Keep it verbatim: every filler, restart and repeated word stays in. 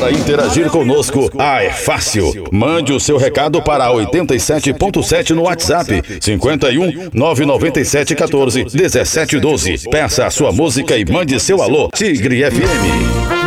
Para interagir conosco, ah, é fácil. Mande o seu recado para oitenta e sete ponto sete no WhatsApp, cinquenta e um, nove nove sete, quatorze, dezessete, doze. Peça a sua música e mande seu alô, Tigre F M.